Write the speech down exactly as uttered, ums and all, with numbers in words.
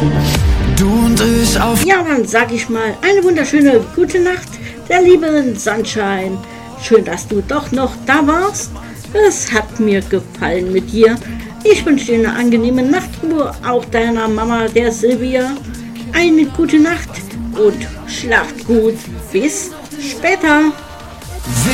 Du und ich auf. Ja, dann sag ich mal eine wunderschöne gute Nacht, der liebe Sunshine. Schön, dass du doch noch da warst. Es hat mir gefallen mit dir. Ich wünsche dir eine angenehme Nachtruhe, auch deiner Mama, der Silvia. Eine gute Nacht und schlaft gut. Bis später.